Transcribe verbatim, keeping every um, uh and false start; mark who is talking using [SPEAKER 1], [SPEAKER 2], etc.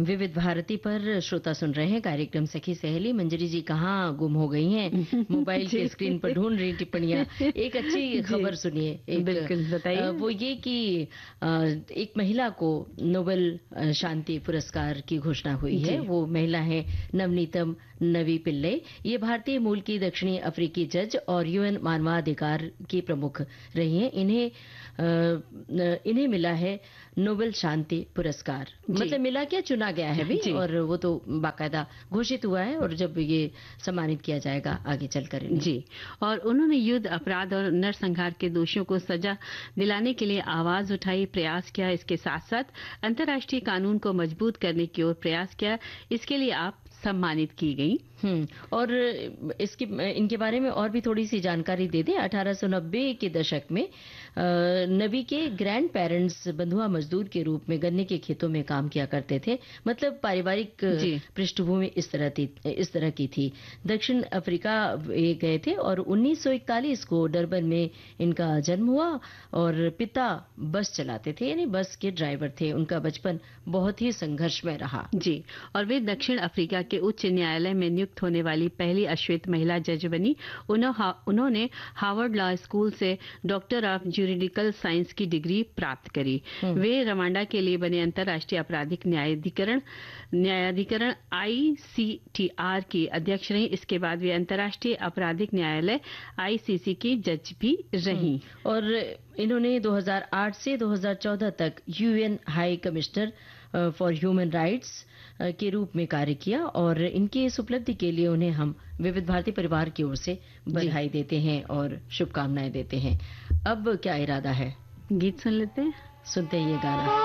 [SPEAKER 1] विविध भारती पर श्रोता सुन रहे हैं कार्यक्रम सखी सहेली। मंजरी जी कहाँ गुम हो गई हैं? मोबाइल के स्क्रीन पर ढूंढ रही टिप्पणियां। एक अच्छी खबर सुनिए। एक
[SPEAKER 2] बिल्कुल बताइए।
[SPEAKER 1] वो ये कि एक महिला को नोबेल शांति पुरस्कार की घोषणा हुई है। वो महिला है नवनीतम नवी पिल्ले। ये भारतीय मूल की दक्षिणी अफ्रीकी जज और यूएन मानवाधिकार की प्रमुख रही हैं। इन्हें इन्हें मिला है नोबेल शांति पुरस्कार। मतलब मिला क्या, चुना गया है भी, और वो तो बाकायदा घोषित हुआ है और जब ये सम्मानित किया जाएगा आगे चलकर
[SPEAKER 2] जी। और उन्होंने युद्ध अपराध और नरसंहार के दोषियों को सजा दिलाने के लिए आवाज उठाई, प्रयास किया। इसके साथ साथ अंतर्राष्ट्रीय कानून को मजबूत करने की ओर प्रयास किया। इसके लिए आप सम्मानित की गई।
[SPEAKER 1] हम्म और इसके इनके बारे में और भी थोड़ी सी जानकारी दे दें। अठारह सौ नब्बे के दशक में नवी के ग्रैंड पेरेंट्स बंधुआ मजदूर के रूप में गन्ने के खेतों में काम किया करते थे। मतलब पारिवारिक पृष्ठभूमि इस तरह थी इस तरह की थी। दक्षिण अफ्रीका ये गए थे और उन्नीस सौ इकतालीस को डरबन में इनका जन्म हुआ। और पिता बस चलाते थे, यानी बस के ड्राइवर थे। उनका बचपन बहुत ही संघर्षमय रहा।
[SPEAKER 2] जी। और वे दक्षिण अफ्रीका के उच्च न्यायालय में नियुक्त होने वाली पहली अश्वेत महिला जज बनी। उन्होंने हार्वर्ड लॉ स्कूल से डॉक्टर ऑफ ज्यूरिडिकल साइंस की डिग्री प्राप्त करी। वे रवांडा के लिए बने अंतर्राष्ट्रीय आपराधिक न्यायाधिकरण न्यायाधिकरण आईसीटीआर की अध्यक्ष रही। इसके बाद वे अंतर्राष्ट्रीय आपराधिक न्यायालय आईसीसी की जज भी रही।
[SPEAKER 1] और इन्होंने दो हज़ार आठ से दो हज़ार चौदह तक UN high commissioner for human rights के रूप में कार्य किया। और इनकी इस उपलब्धि के लिए उन्हें हम विविध भारती परिवार की ओर से बधाई देते हैं और शुभकामनाएं देते हैं। अब क्या इरादा है?
[SPEAKER 2] गीत सुन लेते हैं।
[SPEAKER 1] सुनते हैं ये गाना।